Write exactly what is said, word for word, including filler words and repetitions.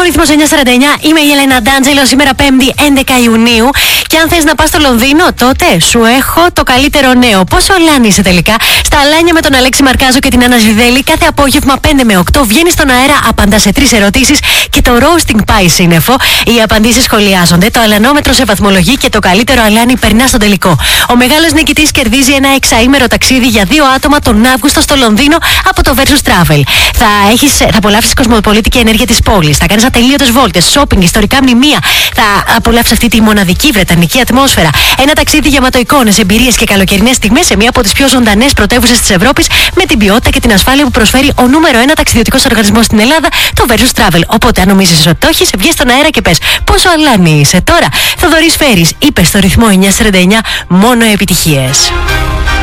Ρυθμός εννιακόσια σαράντα εννιά, είμαι η Ελένα Ντάντζελο. Σήμερα Πέμπτη έντεκα Ιουνίου. Και αν θες να πας στο Λονδίνο, τότε σου έχω το καλύτερο νέο. Πόσο αλάνι είσαι τελικά? Στα Αλάνια με τον Αλέξη Μαρκάζο και την Άννα Ζιδέλη, κάθε απόγευμα πέντε με οκτώ βγαίνει στον αέρα, απαντά σε τρεις ερωτήσεις και το roasting πάει σύννεφο. Οι απαντήσεις σχολιάζονται, το αλανόμετρο σε βαθμολογεί και το καλύτερο αλάνι περνά στον τελικό. Ο μεγάλος νικητής κερδίζει ένα εξαήμερο ταξίδι για δύο άτομα τον Αύγουστο στο Λονδίνο από το Versus Travel. Θα, έχεις, θα απολαύσεις κοσμοπολίτικη ενέργεια της πόλης, θα κάνεις ατελείωτες βόλτες, shopping, ιστορικά μνημεία, θα απολαύσεις αυτή τη μοναδική βρετανική ατμόσφαιρα. Ένα ταξίδι γεμάτο εικόνες, εμπειρίες και καλοκαιρινές στιγμές σε μία από τις πιο ζωντανές πρωτεύουσες της Ευρώπης, με την ποιότητα και την ασφάλεια που προσφέρει ο νούμερο ένα ταξιδιωτικός οργανισμός στην Ελλάδα, το Versus Travel. Οπότε, αν νομίζεις ότι το έχεις, βγες στον αέρα και πες πόσο αλάνι είσαι. Τώρα, Θοδωρής Φέρης είπε στο Ρυθμό εννιακόσια σαράντα εννιά μόνο επιτυχίες.